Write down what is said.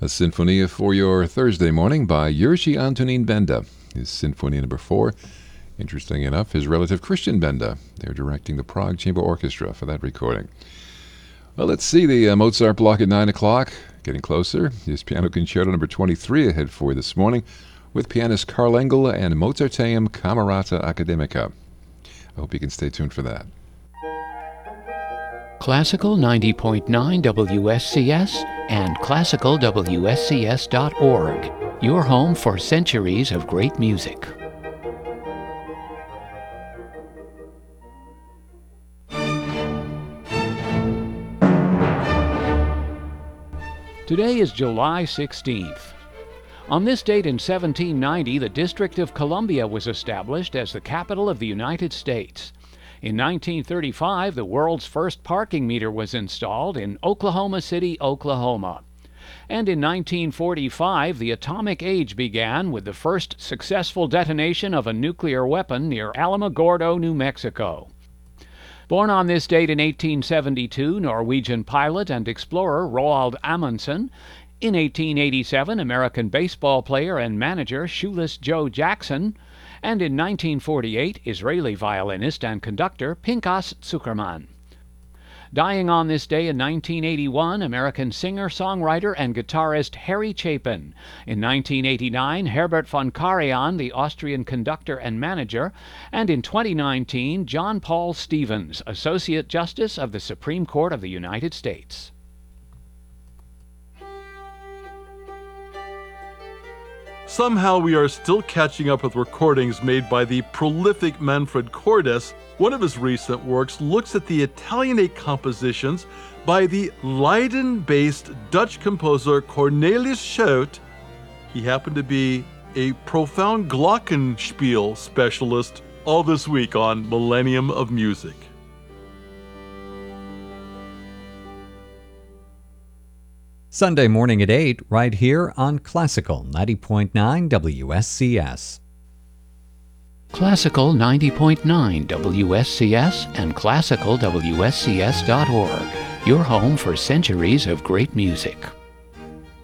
A Sinfonia for your Thursday morning by Jerzy Antonín Benda. His Sinfonia number 4. Interesting enough, his relative Christian Benda. They're directing the Prague Chamber Orchestra for that recording. Well, let's see the Mozart block at 9 o'clock. Getting closer. His Piano Concerto number 23 ahead for you this morning with pianist Karl Engel and Mozarteum Camerata Academica. I hope you can stay tuned for that. Classical 90.9 WSCS and classicalwscs.org, your home for centuries of great music. Today is July 16th. On this date in 1790, the District of Columbia was established as the capital of the United States. In 1935, the world's first parking meter was installed in Oklahoma City, Oklahoma. And in 1945, the atomic age began with the first successful detonation of a nuclear weapon near Alamogordo, New Mexico. Born on this date in 1872, Norwegian pilot and explorer Roald Amundsen. In 1887, American baseball player and manager Shoeless Joe Jackson. And in 1948, Israeli violinist and conductor Pinchas Zukerman. Dying on this day in 1981, American singer, songwriter, and guitarist Harry Chapin. In 1989, Herbert von Karajan, the Austrian conductor and manager. And in 2019, John Paul Stevens, Associate Justice of the Supreme Court of the United States. Somehow we are still catching up with recordings made by the prolific Manfred Cordes. One of his recent works looks at the Italianate compositions by the Leiden-based Dutch composer Cornelis Schout. He happened to be a profound glockenspiel specialist. All this week on Millennium of Music. Sunday morning at 8, right here on Classical 90.9 WSCS. Classical 90.9 WSCS and classicalwscs.org, your home for centuries of great music.